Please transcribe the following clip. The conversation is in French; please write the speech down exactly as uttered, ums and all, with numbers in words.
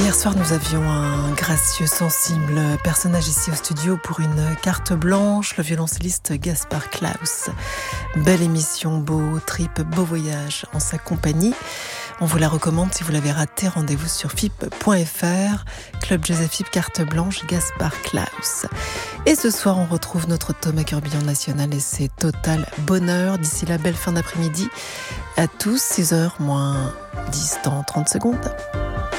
Hier soir, nous avions un gracieux, sensible personnage ici au studio pour une carte blanche, le violoncelliste Gaspard Klaus. Belle émission, beau trip, beau voyage en sa compagnie. On vous la recommande si vous l'avez raté. Rendez-vous sur F I P point F R. Club Jazz F I P, carte blanche, Gaspard Klaus. Et ce soir, on retrouve notre Thomas Curbillon national et c'est total bonheur. D'ici la belle fin d'après-midi, à tous, six heures moins dix dans trente secondes.